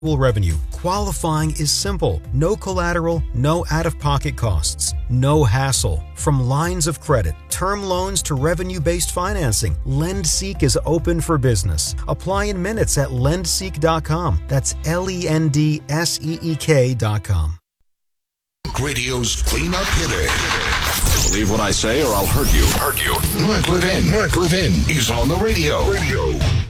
revenue. Qualifying is simple. No collateral, no out-of-pocket costs, no hassle. From lines of credit, term loans to revenue-based financing, LendSeek is open for business. Apply in minutes at lendseek.com. That's LENDSEEK.com. Radio's cleanup hitter. Believe what I say or I'll hurt you. Mark Levin. Mark Levin is on the radio.